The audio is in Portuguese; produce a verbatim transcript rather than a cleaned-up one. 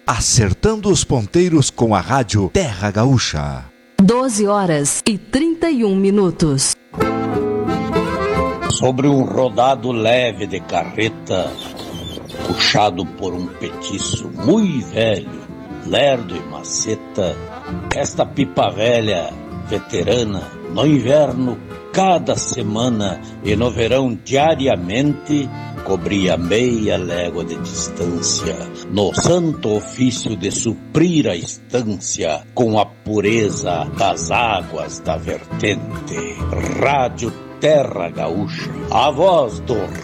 acertando os ponteiros com a rádio Terra Gaúcha. doze horas e trinta e um minutos. Sobre um rodado leve de carreta, puxado por um petiço muito velho, lerdo e maceta, esta pipa velha, veterana, no inverno, cada semana, e no verão, diariamente, cobria meia légua de distância, no santo ofício de suprir a estância com a pureza das águas da vertente. Rádio Terra Gaúcha, a voz do